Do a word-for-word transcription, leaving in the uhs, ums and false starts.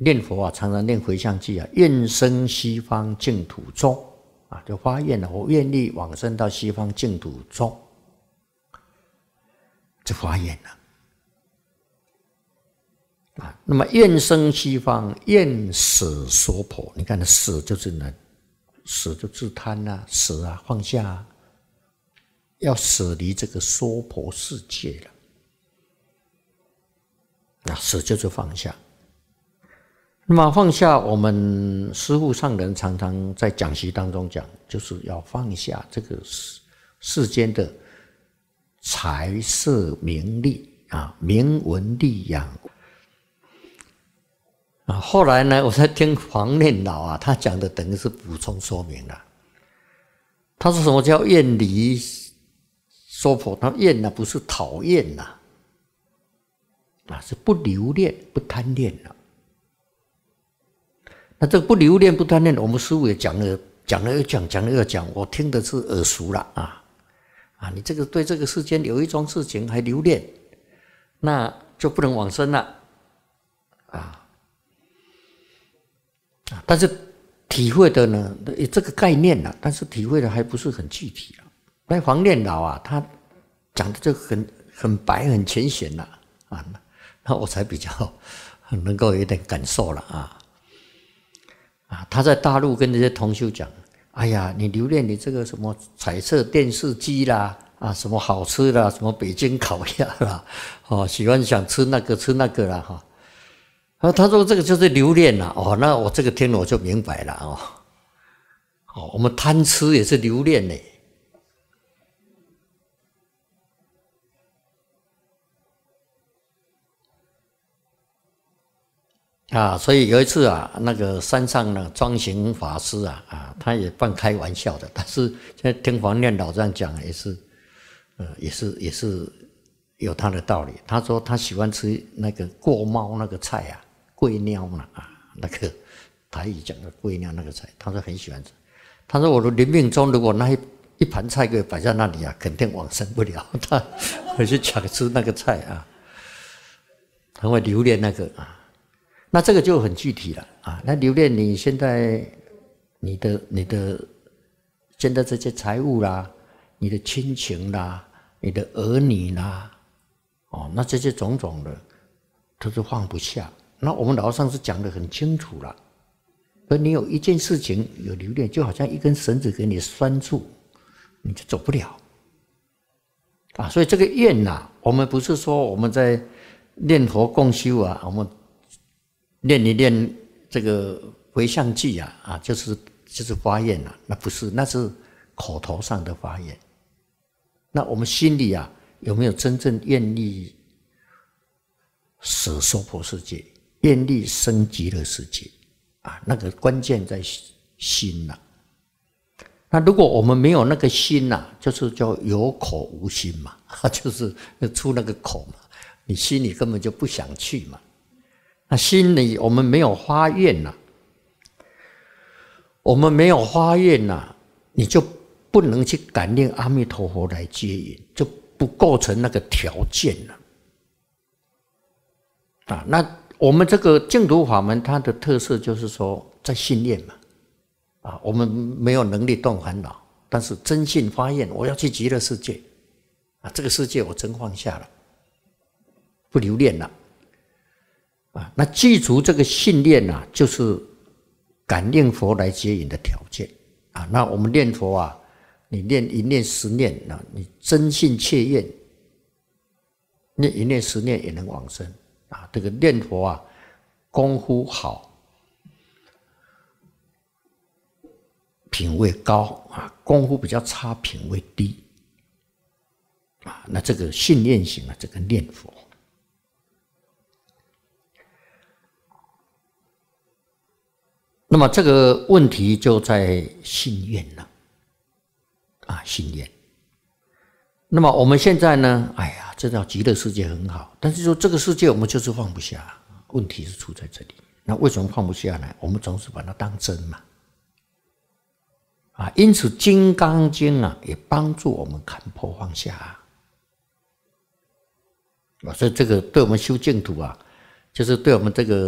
念佛啊，常常念回向偈啊，愿生西方净土中啊，就发愿了，我愿意往生到西方净土中，就发愿了啊。那么愿生西方，愿舍娑婆，你看舍就是呢，舍就自贪啊，舍啊放下啊，要舍离这个娑婆世界了。那舍就是放下。那么放下，我们师父上人常常在讲习当中讲，就是要放下这个世间的财色名利啊，名闻利养啊。后来呢，我在听黄念老啊，他讲的等于是补充说明了。他说什么叫愿离娑婆？他愿呢不是讨厌呐，啊是不留恋、不贪恋了。那这个不留恋、不贪恋，我们师父也讲了，讲了又讲，讲了又讲，我听的是耳熟了啊啊！你这个对这个世间有一桩事情还留恋，那就不能往生了啊啊！但是体会的呢，这个概念了，但是体会的还不是很具体了。那黄念老啊，他讲的这个很很白、很浅显了啊，那我才比较能够有点感受了啊。啊，他在大陆跟这些同修讲：“哎呀，你留恋你这个什么彩色电视机啦，啊，什么好吃的，什么北京烤鸭啦，哦，喜欢想吃那个吃那个啦，哈。”啊，他说这个就是留恋啦，哦，那我这个听了我就明白了哦。哦，我们贪吃也是留恋呢。啊，所以有一次啊，那个山上呢，庄行法师啊，啊，他也半开玩笑的，但是现在听黄念老这样讲，也是，呃，也是也是有他的道理。他说他喜欢吃那个过猫那个菜啊，桂鸟嘛啊，那个台语讲的桂鸟那个菜，他说很喜欢吃。他说我的临命中，如果那一一盘菜给摆在那里啊，肯定往生不了，他会去抢吃那个菜啊，他会留恋那个啊。那这个就很具体了啊！那留恋你现在你的你的现在这些财物啦，你的亲情啦，你的儿女啦，哦，那这些种种的都是放不下。那我们老上次讲得很清楚了，而你有一件事情有留恋，就好像一根绳子给你拴住，你就走不了啊！所以这个愿呐，我们不是说我们在念佛共修啊，我们念一念这个回向偈啊，啊，就是就是发愿啊，那不是，那是口头上的发愿。那我们心里啊，有没有真正愿意舍娑婆世界，愿力生极乐世界啊？那个关键在心呐、啊。那如果我们没有那个心呐、啊，就是叫有口无心嘛，就是出那个口嘛，你心里根本就不想去嘛。那心里我们没有发愿呐、啊，我们没有发愿呐、啊，你就不能去感应阿弥陀佛来接引，就不构成那个条件了。啊，那我们这个净土法门，它的特色就是说在信念嘛，啊，我们没有能力断烦恼，但是真信发愿，我要去极乐世界，啊，这个世界我真放下了，不留恋了。啊，那记住这个信念啊，就是感应佛来接引的条件啊。那我们念佛啊，你念一念十念啊，你真信切愿，念一念十念也能往生啊。这个念佛啊，功夫好，品位高啊；功夫比较差，品位低啊。那这个信念型啊，这个念佛。那么这个问题就在信愿了，啊，信愿。那么我们现在呢，哎呀，知道极乐世界很好，但是说这个世界我们就是放不下，问题是出在这里。那为什么放不下呢？我们总是把它当真嘛，啊，因此《金刚经》啊也帮助我们看破放下啊，所以这个对我们修净土啊，就是对我们这个。